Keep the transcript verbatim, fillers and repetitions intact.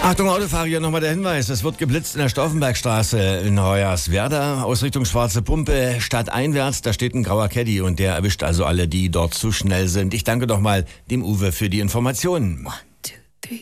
Achtung, Autofahrer, hier nochmal der Hinweis. Es wird geblitzt in der Stauffenbergstraße in Hoyerswerda. Ausrichtung Schwarze Pumpe, stadteinwärts. Da steht ein grauer Caddy und der erwischt also alle, die dort zu schnell sind. Ich danke doch mal dem Uwe für die Informationen.